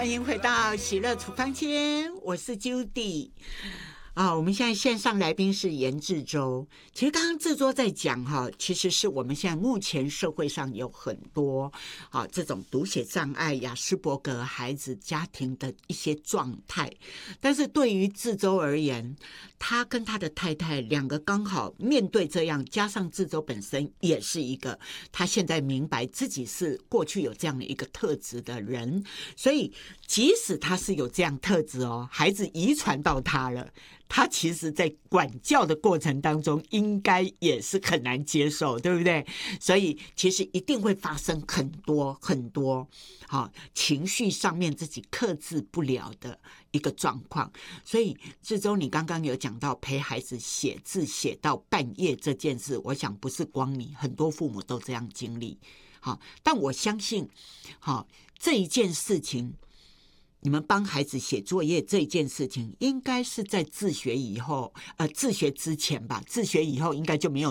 欢迎回到喜乐处方间，我是 Judy。我们现在线上来宾是严志洲。其实刚刚志洲在讲其实是我们现在目前社会上有很多这种读写障碍、亚斯伯格孩子家庭的一些状态。但是对于志洲而言，他跟他的太太两个刚好面对这样，加上志洲本身也是一个他现在明白自己是过去有这样的一个特质的人，所以即使他是有这样特质孩子遗传到他了，他其实在管教的过程当中应该也是很难接受，对不对？所以其实一定会发生很多很多情绪上面自己克制不了的一个状况。所以志洲你刚刚有讲到陪孩子写字写到半夜这件事，我想不是光你，很多父母都这样经历。但我相信这一件事情，你们帮孩子写作业这件事情应该是在自学以后自学之前吧，自学以后应该就没有